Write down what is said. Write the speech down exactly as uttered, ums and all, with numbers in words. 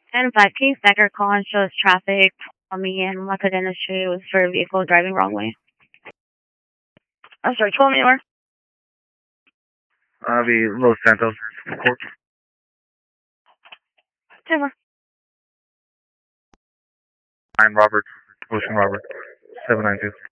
ten five, Case Decker Con shows traffic on me and Macadena Street was for a vehicle driving wrong way. I'm sorry, twelve me more. I'll be Los Santos. ten more. Nine Robert. Ocean Robert. seven nine two.